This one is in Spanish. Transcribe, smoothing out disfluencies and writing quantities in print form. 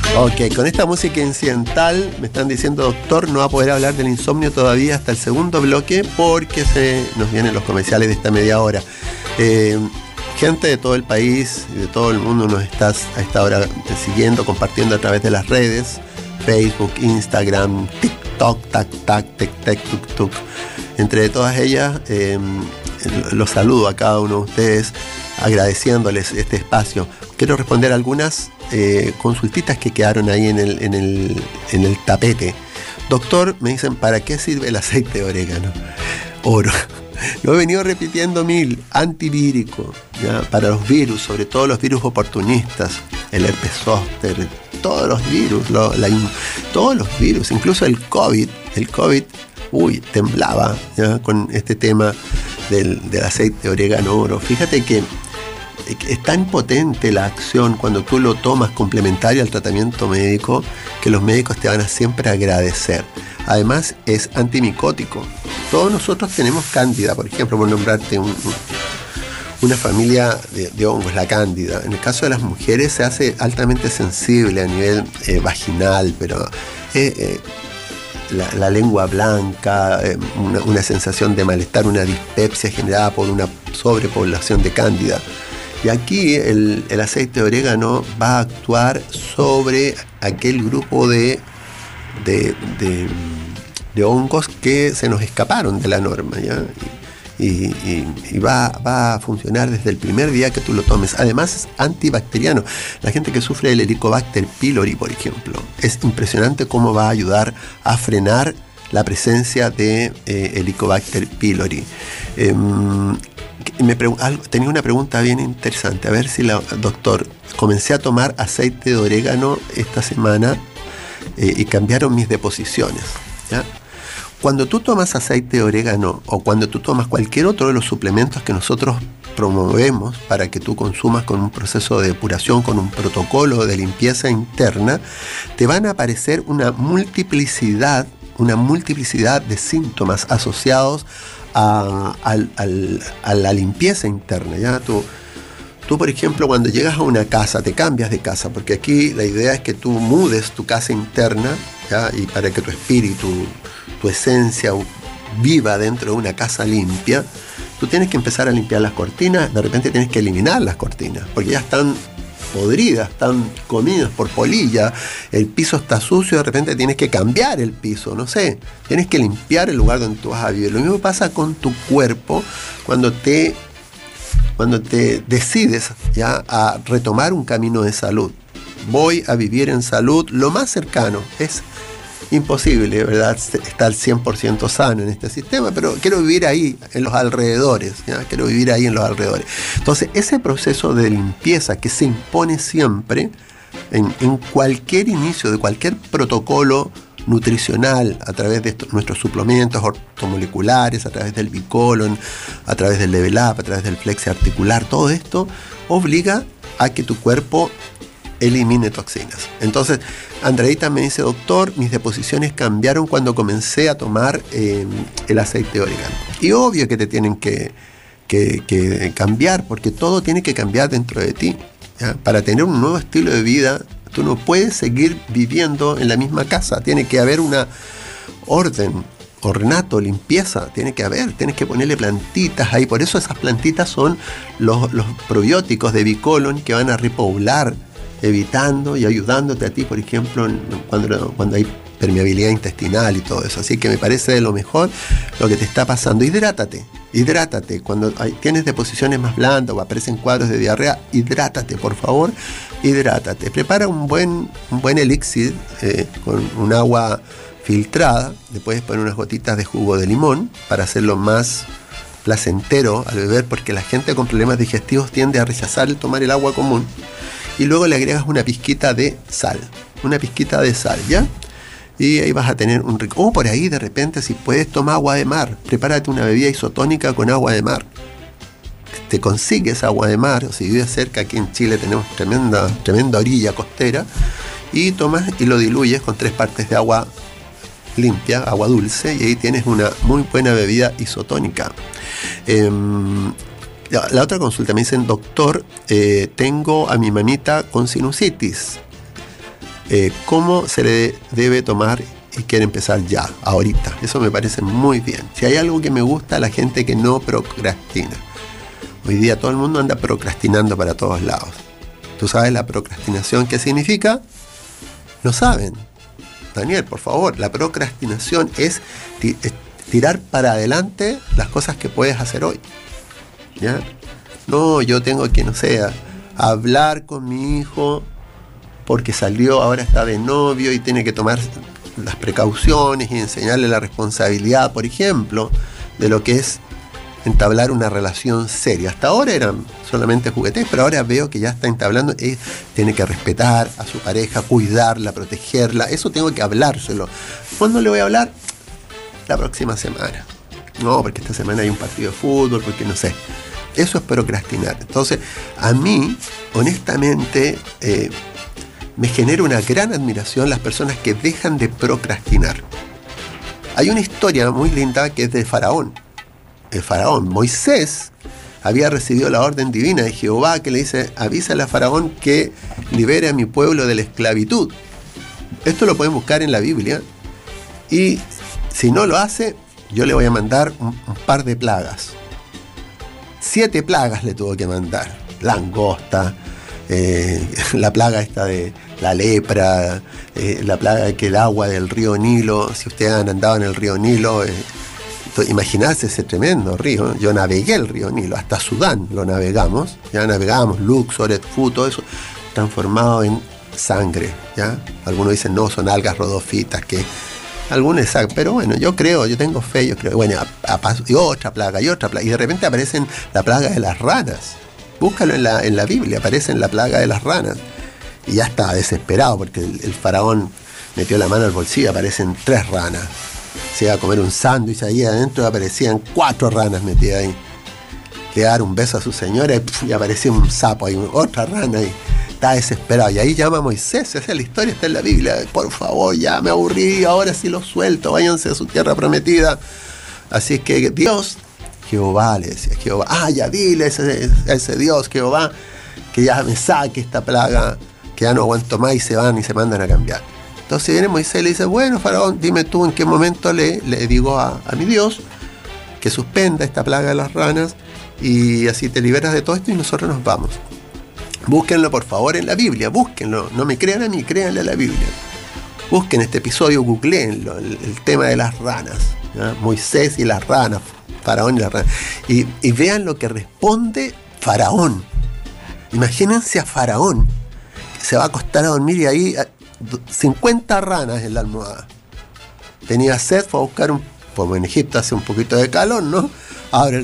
Ok, con esta música incidental me están diciendo, doctor, no va a poder hablar del insomnio todavía hasta el segundo bloque porque se nos vienen los comerciales de esta media hora. Gente de todo el país y de todo el mundo nos está a esta hora siguiendo, compartiendo a través de las redes, Facebook, Instagram, TikTok, tuk. Entre todas ellas, los saludo a cada uno de ustedes agradeciéndoles este espacio. Quiero responder algunas consultitas que quedaron ahí en el tapete. Doctor, me dicen, ¿para qué sirve el aceite de orégano? Oro. Lo he venido repitiendo antivírico, ¿ya? Para los virus, sobre todo los virus oportunistas, el herpes zóster, todos los virus, todos los virus, incluso el COVID, temblaba, ¿ya? Con este tema del aceite de orégano oro. Fíjate que es tan potente la acción cuando tú lo tomas complementario al tratamiento médico que los médicos te van a siempre agradecer. Además es antimicótico. Todos nosotros tenemos cándida, por ejemplo, por nombrarte una familia de hongos, la cándida. En el caso de las mujeres se hace altamente sensible a nivel vaginal, pero la lengua blanca, una sensación de malestar, una dispepsia generada por una sobrepoblación de cándida. Y aquí el aceite de orégano va a actuar sobre aquel grupo de hongos que se nos escaparon de la norma, ¿ya? Y va a funcionar desde el primer día que tú lo tomes. Además es antibacteriano. La gente que sufre del Helicobacter pylori, por ejemplo, es impresionante cómo va a ayudar a frenar la presencia de Helicobacter pylori. Tenía una pregunta bien interesante. A ver si doctor, comencé a tomar aceite de orégano esta semana y cambiaron mis deposiciones, ¿ya? Cuando tú tomas aceite de orégano o cuando tú tomas cualquier otro de los suplementos que nosotros promovemos para que tú consumas con un proceso de depuración, con un protocolo de limpieza interna, te van a aparecer una multiplicidad de síntomas asociados a la limpieza interna, ¿ya? Tú, por ejemplo, cuando llegas a una casa, te cambias de casa, porque aquí la idea es que tú mudes tu casa interna, ¿ya? Y para que tu espíritu, tu esencia viva dentro de una casa limpia, tú tienes que empezar a limpiar las cortinas, de repente tienes que eliminar las cortinas, porque ya están podridas, están comidas por polilla, el piso está sucio, de repente tienes que cambiar el piso, no sé, tienes que limpiar el lugar donde tú vas a vivir. Lo mismo pasa con tu cuerpo cuando te decides ya a retomar un camino de salud. Voy a vivir en salud, lo más cercano. Es imposible, ¿verdad?, estar 100% sano en este sistema, pero quiero vivir ahí, en los alrededores, ¿ya? Quiero vivir ahí en los alrededores. Entonces, ese proceso de limpieza que se impone siempre en cualquier inicio de cualquier protocolo nutricional, a través de nuestros suplementos ortomoleculares, a través del Bicolon, a través del Level Up, a través del Flexi articular, todo esto obliga a que tu cuerpo elimine toxinas. Entonces, Andreita me dice, doctor, mis deposiciones cambiaron cuando comencé a tomar el aceite de orégano. Y obvio que te tienen que cambiar, porque todo tiene que cambiar dentro de ti, ¿ya? Para tener un nuevo estilo de vida, tú no puedes seguir viviendo en la misma casa. Tiene que haber una orden, ornato, limpieza, tienes que ponerle plantitas ahí. Por eso esas plantitas son los probióticos de Bicolon que van a repoblar, evitando y ayudándote a ti, por ejemplo, cuando hay permeabilidad intestinal y todo eso. Así que me parece de lo mejor lo que te está pasando. Hidrátate. Cuando tienes deposiciones más blandas o aparecen cuadros de diarrea, hidrátate, por favor, hidrátate. Prepara un buen elixir con un agua filtrada. Le puedes poner unas gotitas de jugo de limón para hacerlo más placentero al beber, porque la gente con problemas digestivos tiende a rechazar el tomar el agua común. Y luego le agregas una pizquita de sal, ¿ya? Y ahí vas a tener un rico... O por ahí de repente, si puedes, toma agua de mar. Prepárate una bebida isotónica con agua de mar. Te consigues agua de mar, o si vives cerca, aquí en Chile tenemos tremenda orilla costera, y tomas y lo diluyes con 3 partes de agua limpia, agua dulce, y ahí tienes una muy buena bebida isotónica. La otra consulta, me dicen, doctor, tengo a mi mamita con sinusitis. cómo se le debe tomar y quiere empezar ya, ahorita. Eso me parece muy bien. Si hay algo que me gusta, la gente que no procrastina. Hoy día todo el mundo anda procrastinando para todos lados. ¿Tú sabes la procrastinación qué significa? No saben. Daniel, por favor, la procrastinación es tirar para adelante las cosas que puedes hacer hoy. ¿Ya? No, yo tengo que, no sé, hablar con mi hijo porque salió, ahora está de novio y tiene que tomar las precauciones y enseñarle la responsabilidad, por ejemplo, de lo que es entablar una relación seria. Hasta ahora eran solamente juguetes, pero ahora veo que ya está entablando y tiene que respetar a su pareja, cuidarla, protegerla. Eso tengo que hablárselo. ¿Cuándo le voy a hablar? La próxima semana. No, porque esta semana hay un partido de fútbol, porque no sé. Eso es procrastinar. Entonces, a mí, honestamente, me genera una gran admiración las personas que dejan de procrastinar. Hay una historia muy linda que es de Faraón. El faraón Moisés había recibido la orden divina de Jehová que le dice: avísale a Faraón que libere a mi pueblo de la esclavitud. Esto lo pueden buscar en la Biblia. Y si no lo hace, yo le voy a mandar un par de plagas. 7 plagas le tuvo que mandar. Langosta, la plaga esta de la lepra, la plaga de que el agua del río Nilo, si ustedes han andado en el río Nilo, imaginarse ese tremendo río. Yo navegué el río Nilo, hasta Sudán lo navegamos, ya navegamos Luxor, Edfu, todo eso transformado en sangre, ¿ya? Algunos dicen no, son algas rodofitas, que algunos exacto, pero bueno, yo tengo fe, yo creo, bueno, y otra plaga, y de repente aparecen la plaga de las ranas. Búscalo en la Biblia, aparece la plaga de las ranas. Y ya estaba desesperado porque el faraón metió la mano al bolsillo, aparecen 3 ranas. Se iba a comer un sándwich ahí adentro, aparecían 4 ranas metidas ahí. Le iba a dar un beso a su señora y aparecía un sapo ahí, otra rana y estaba desesperado. Y ahí llama a Moisés, esa es la historia, está en la Biblia. Por favor, ya me aburrí, ahora sí los suelto, váyanse a su tierra prometida. Así es que Dios, Jehová, le decía Jehová, ya dile a ese Dios, Jehová, que ya me saque esta plaga, que ya no aguanto más, y se van y se mandan a cambiar. Entonces viene Moisés y le dice: bueno, faraón, dime tú en qué momento le digo a mi Dios que suspenda esta plaga de las ranas y así te liberas de todo esto y nosotros nos vamos. Búsquenlo por favor en la Biblia, búsquenlo, no me crean a mí, créanle a la Biblia. Busquen este episodio, googleenlo, el tema de las ranas, ¿ya? Moisés y las ranas, faraón y las ranas, y vean lo que responde Faraón. Imagínense a Faraón, que se va a acostar a dormir y ahí 50 ranas en la almohada. Tenía sed, fue a buscar como en Egipto hace un poquito de calor, ¿no? Abre el